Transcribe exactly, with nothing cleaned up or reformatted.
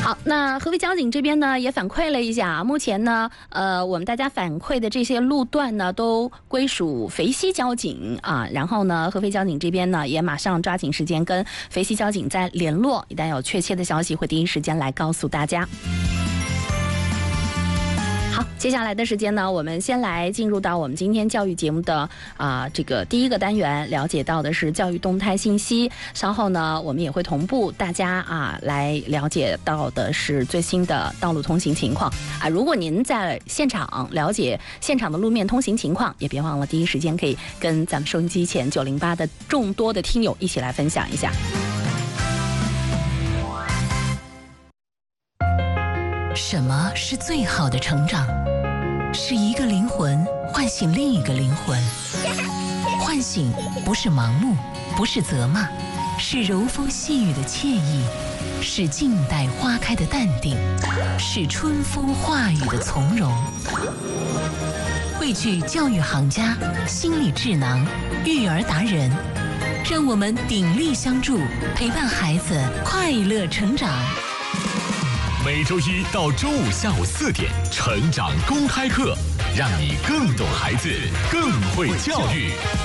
好，那合肥交警这边呢也反馈了一下，目前呢，呃，我们大家反馈的这些路段呢都归属肥西交警啊，然后呢，合肥交警这边呢也马上抓紧时间跟肥西交警在联络，一旦有确切的消息会第一时间来告诉大家。好，接下来的时间呢，我们先来进入到我们今天教育节目的啊、呃、这个第一个单元，了解到的是教育动态信息。稍后呢，我们也会同步大家啊来了解到的是最新的道路通行情况啊。如果您在现场了解现场的路面通行情况，也别忘了第一时间可以跟咱们收音机前九零八的众多的听友一起来分享一下。 什么是最好的成长？是一个灵魂唤醒另一个灵魂。唤醒不是盲目，不是责骂，是柔风细雨的惬意，是静待花开的淡定，是春风化雨的从容。汇聚教育行家、心理智囊、育儿达人，让我们鼎力相助，陪伴孩子快乐成长。 每周一到周五下午四点，成长公开课，让你更懂孩子，更会教育。